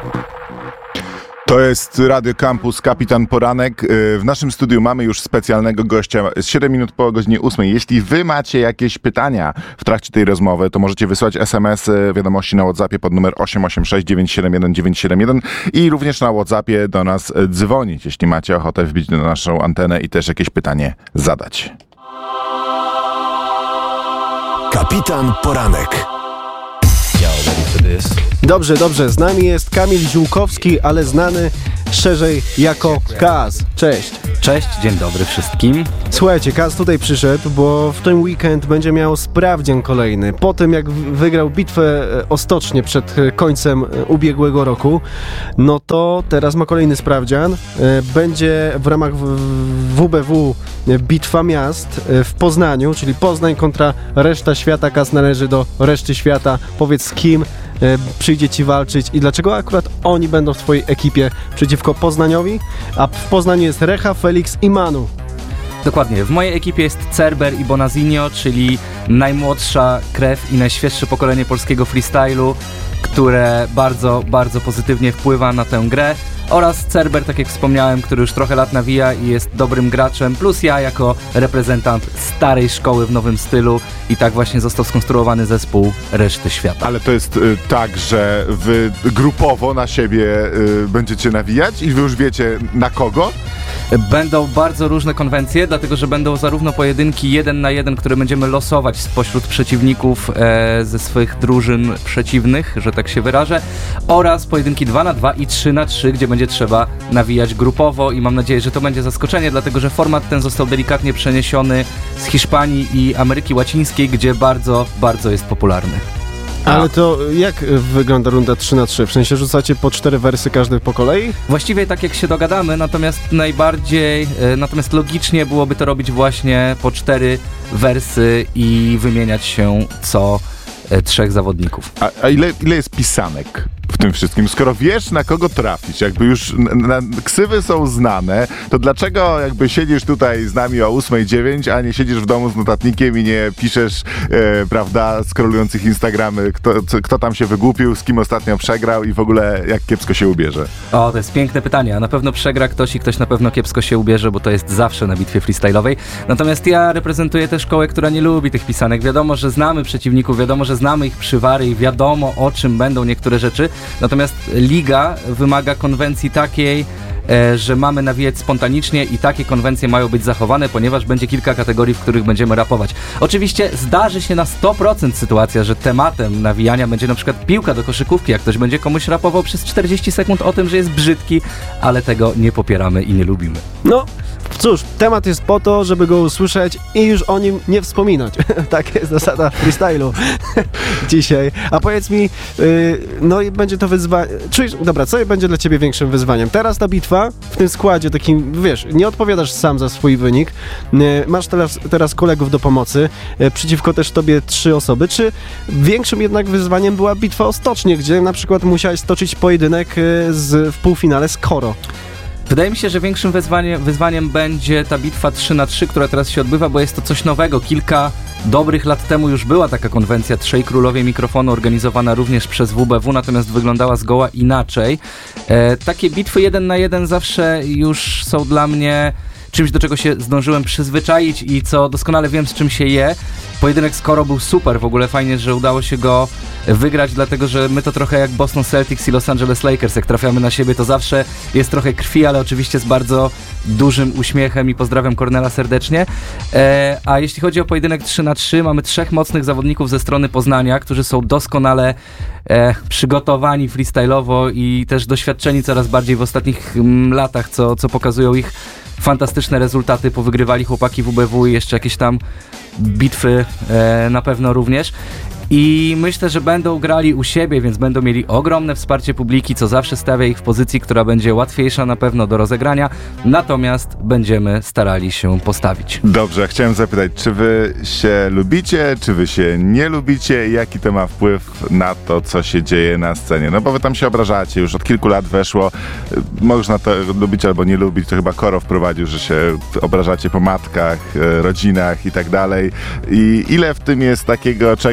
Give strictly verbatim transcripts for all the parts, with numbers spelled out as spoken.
To jest Radio Campus, Kapitan Poranek. W naszym studiu mamy już specjalnego gościa. siedem minut po godzinie ósmej. Jeśli wy macie jakieś pytania w trakcie tej rozmowy, to możecie wysłać es em es, wiadomości na WhatsAppie pod numer osiem osiem sześć dziewięć siedem jeden dziewięć siedem jeden i również na WhatsAppie do nas dzwonić, jeśli macie ochotę wbić na naszą antenę i też jakieś pytanie zadać. Kapitan Poranek. Dobrze, dobrze. Z nami jest Kamil Ziółkowski, ale znany szerzej jako Kaz. Cześć. Cześć, dzień dobry wszystkim. Słuchajcie, Kaz tutaj przyszedł, bo w ten weekend będzie miał sprawdzian kolejny. Po tym, jak wygrał bitwę o Stocznię przed końcem ubiegłego roku, no to teraz ma kolejny sprawdzian. Będzie w ramach W B W Bitwa Miast w Poznaniu, czyli Poznań kontra reszta świata. Kaz należy do reszty świata. Powiedz, z kim przyjdzie ci walczyć i dlaczego akurat oni będą w twojej ekipie przeciwko Poznaniowi, a w Poznaniu jest Recha, Felix i Manu. Dokładnie, w mojej ekipie jest Cerber i Bonazinho, czyli najmłodsza krew i najświeższe pokolenie polskiego freestylu, które bardzo, bardzo pozytywnie wpływa na tę grę, oraz Cerber, tak jak wspomniałem, który już trochę lat nawija i jest dobrym graczem, plus ja jako reprezentant starej szkoły w nowym stylu i tak właśnie został skonstruowany zespół reszty świata. Ale to jest y, tak, że wy grupowo na siebie y, będziecie nawijać i wy już wiecie na kogo? Będą bardzo różne konwencje, dlatego że będą zarówno pojedynki jeden na jeden, które będziemy losować spośród przeciwników e, ze swych drużyn przeciwnych, że tak się wyrażę, oraz pojedynki dwa na dwa i trzy na trzy, gdzie będzie trzeba nawijać grupowo i mam nadzieję, że to będzie zaskoczenie, dlatego że format ten został delikatnie przeniesiony z Hiszpanii i Ameryki Łacińskiej, gdzie bardzo, bardzo jest popularny. Ale to jak wygląda runda trzy na trzy? W sensie rzucacie po cztery wersy każdy po kolei? Właściwie tak jak się dogadamy, natomiast najbardziej, e, natomiast logicznie byłoby to robić właśnie po cztery wersy i wymieniać się co e, trzech zawodników. A, a ile, ile jest pisanek w tym wszystkim? Skoro wiesz, na kogo trafić, jakby już na, na, ksywy są znane, to dlaczego jakby siedzisz tutaj z nami o ósmej dziewięć, a nie siedzisz w domu z notatnikiem i nie piszesz, e, prawda, scrollujących Instagramy, kto, co, kto tam się wygłupił, z kim ostatnio przegrał i w ogóle jak kiepsko się ubierze? O, to jest piękne pytanie. Na pewno przegra ktoś i ktoś na pewno kiepsko się ubierze, bo to jest zawsze na bitwie freestyle'owej. Natomiast ja reprezentuję tę szkołę, która nie lubi tych pisanek. Wiadomo, że znamy przeciwników, wiadomo, że znamy ich przywary i wiadomo, o czym będą niektóre rzeczy. Natomiast liga wymaga konwencji takiej, e, że mamy nawijać spontanicznie i takie konwencje mają być zachowane, ponieważ będzie kilka kategorii, w których będziemy rapować. Oczywiście zdarzy się na sto procent sytuacja, że tematem nawijania będzie na przykład piłka do koszykówki, jak ktoś będzie komuś rapował przez czterdzieści sekund o tym, że jest brzydki, ale tego nie popieramy i nie lubimy. No, cóż, temat jest po to, żeby go usłyszeć i już o nim nie wspominać. Tak jest zasada freestylu dzisiaj. A powiedz mi, yy, no i będzie to wyzwanie... Czujesz, dobra, co będzie dla ciebie większym wyzwaniem? Teraz ta bitwa, w tym składzie takim, wiesz, nie odpowiadasz sam za swój wynik, yy, masz teraz, teraz kolegów do pomocy, yy, przeciwko też tobie trzy osoby. Czy większym jednak wyzwaniem była bitwa o Stocznię, gdzie na przykład musiałeś stoczyć pojedynek yy, z, w półfinale z Koro? Wydaje mi się, że większym wyzwaniem, wyzwaniem będzie ta bitwa trzy na trzy, która teraz się odbywa, bo jest to coś nowego. Kilka dobrych lat temu już była taka konwencja Trzej Królowie Mikrofonu, organizowana również przez W B W, natomiast wyglądała zgoła inaczej. E, takie bitwy jeden na jeden zawsze już są dla mnie czymś, do czego się zdążyłem przyzwyczaić i co doskonale wiem, z czym się je. Pojedynek z Koro był super, w ogóle fajnie, że udało się go wygrać, dlatego że my to trochę jak Boston Celtics i Los Angeles Lakers, jak trafiamy na siebie, to zawsze jest trochę krwi, ale oczywiście z bardzo dużym uśmiechem i pozdrawiam Kornela serdecznie. E, a jeśli chodzi o pojedynek trzy na trzy, mamy trzech mocnych zawodników ze strony Poznania, którzy są doskonale e, przygotowani freestyle'owo i też doświadczeni coraz bardziej w ostatnich m, latach, co, co pokazują ich fantastyczne rezultaty. Powygrywali chłopaki W B W i jeszcze jakieś tam bitwy e, na pewno również. I myślę, że będą grali u siebie, więc będą mieli ogromne wsparcie publiki, co zawsze stawia ich w pozycji, która będzie łatwiejsza na pewno do rozegrania, natomiast będziemy starali się postawić. Dobrze, chciałem zapytać, czy wy się lubicie, czy wy się nie lubicie? Jaki to ma wpływ na to, co się dzieje na scenie? No bo wy tam się obrażacie, już od kilku lat weszło, można to lubić albo nie lubić, to chyba Koro wprowadził, że się obrażacie po matkach, rodzinach i tak dalej. I ile w tym jest takiego czegoś, że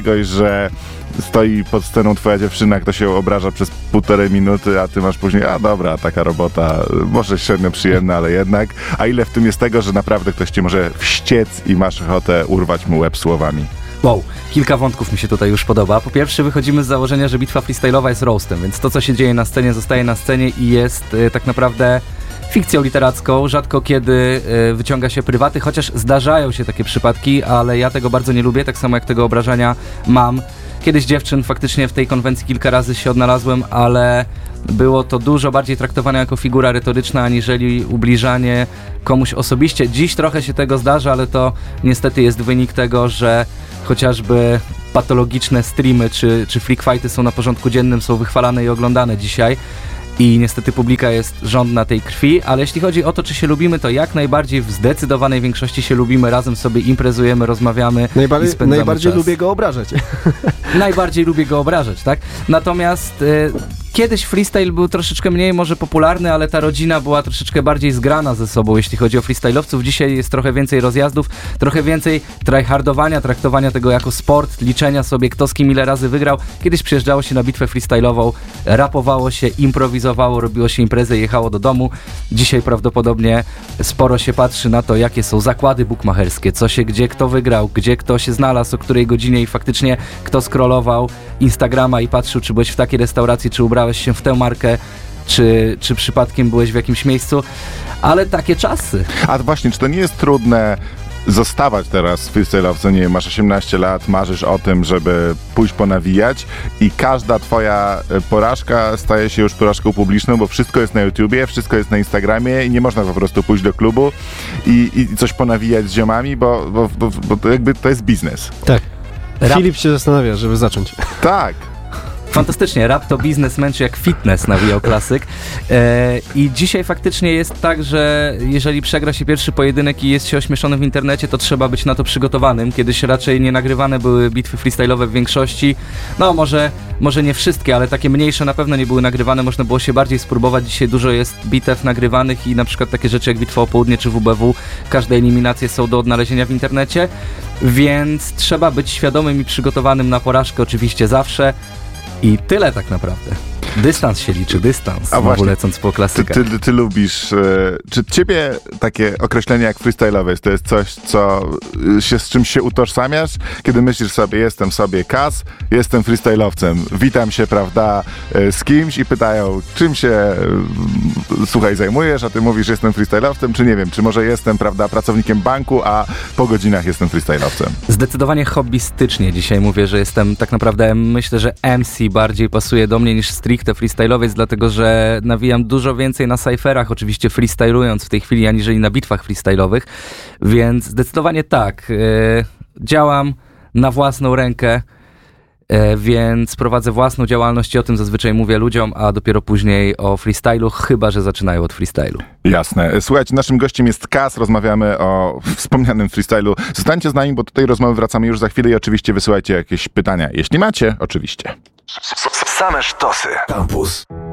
że stoi pod sceną twoja dziewczyna, kto się obraża przez półtorej minuty, a ty masz później, a dobra, taka robota, może średnio przyjemna, ale jednak. A ile w tym jest tego, że naprawdę ktoś cię może wściec i masz ochotę urwać mu łeb słowami? Wow, kilka wątków mi się tutaj już podoba. Po pierwsze, wychodzimy z założenia, że bitwa freestyle'owa jest roastem, więc to, co się dzieje na scenie, zostaje na scenie i jest y, tak naprawdę fikcją literacką. Rzadko kiedy y, wyciąga się prywaty, chociaż zdarzają się takie przypadki, ale ja tego bardzo nie lubię, tak samo jak tego obrażania mam. Kiedyś dziewczyn faktycznie w tej konwencji kilka razy się odnalazłem, ale było to dużo bardziej traktowane jako figura retoryczna, aniżeli ubliżanie komuś osobiście. Dziś trochę się tego zdarza, ale to niestety jest wynik tego, że chociażby patologiczne streamy czy, czy freak fighty są na porządku dziennym, są wychwalane i oglądane dzisiaj. I niestety publika jest żądna tej krwi, ale jeśli chodzi o to, czy się lubimy, to jak najbardziej w zdecydowanej większości się lubimy, razem sobie imprezujemy, rozmawiamy Najbardziej, i spędzamy najbardziej czas. lubię go obrażać. Najbardziej lubię go obrażać, tak? Natomiast y, kiedyś freestyle był troszeczkę mniej może popularny, ale ta rodzina była troszeczkę bardziej zgrana ze sobą, jeśli chodzi o freestyle'owców. Dzisiaj jest trochę więcej rozjazdów, trochę więcej tryhardowania, traktowania tego jako sport, liczenia sobie, kto z kim ile razy wygrał. Kiedyś przyjeżdżało się na bitwę freestyle'ową, rapowało się, improwizowało, robiło się imprezę, jechało do domu. Dzisiaj prawdopodobnie sporo się patrzy na to, jakie są zakłady bukmacherskie, co się, gdzie kto wygrał, gdzie kto się znalazł, o której godzinie i faktycznie kto scrollował Instagrama i patrzył, czy byłeś w takiej restauracji, czy ubrałeś się w tę markę, czy, czy przypadkiem byłeś w jakimś miejscu, ale takie czasy. A właśnie, czy to nie jest trudne zostawać teraz freestyle'owcem, nie wiem, masz osiemnaście lat, marzysz o tym, żeby pójść ponawijać i każda twoja porażka staje się już porażką publiczną, bo wszystko jest na YouTubie, wszystko jest na Instagramie i nie można po prostu pójść do klubu i, i coś ponawijać z ziomami, bo, bo, bo, bo to jakby to jest biznes. Tak. Rap. Filip się zastanawia, żeby zacząć. Tak. Fantastycznie, rap to biznes męczy jak fitness, nawijał klasyk. E, I dzisiaj faktycznie jest tak, że jeżeli przegra się pierwszy pojedynek i jest się ośmieszonym w internecie, to trzeba być na to przygotowanym. Kiedyś raczej nie nagrywane były bitwy freestyle'owe w większości. No może, może nie wszystkie, ale takie mniejsze na pewno nie były nagrywane. Można było się bardziej spróbować. Dzisiaj dużo jest bitew nagrywanych i na przykład takie rzeczy jak Bitwa o Południe czy W B W, każde eliminacje są do odnalezienia w internecie, więc trzeba być świadomym i przygotowanym na porażkę oczywiście zawsze. I tyle tak naprawdę. Dystans się liczy, dystans, A właśnie, lecąc po Ty, klasykach. ty, ty lubisz, e, czy ciebie takie określenie jak freestyle'owe to jest coś, co e, się, z czymś się utożsamiasz? Kiedy myślisz sobie, jestem sobie Kaz, jestem freestyle'owcem, witam się, prawda, e, z kimś i pytają, czym się, e, słuchaj, zajmujesz, a ty mówisz, jestem freestyle'owcem, czy nie wiem, czy może jestem, prawda, pracownikiem banku, a po godzinach jestem freestyle'owcem? Zdecydowanie hobbystycznie dzisiaj mówię, że jestem tak naprawdę, myślę, że M C bardziej pasuje do mnie niż stricte freestyle'owiec, dlatego że nawijam dużo więcej na cypherach, oczywiście freestylując w tej chwili, aniżeli na bitwach freestyle'owych, więc zdecydowanie tak, yy, działam na własną rękę, yy, więc prowadzę własną działalność i o tym zazwyczaj mówię ludziom, a dopiero później o freestylu, chyba że zaczynają od freestylu. Jasne. Słuchajcie, naszym gościem jest Kaz, rozmawiamy o wspomnianym freestylu. Zostańcie z nami, bo do tej rozmowy wracamy już za chwilę i oczywiście wysyłajcie jakieś pytania, jeśli macie, oczywiście. Same sztosy. Campus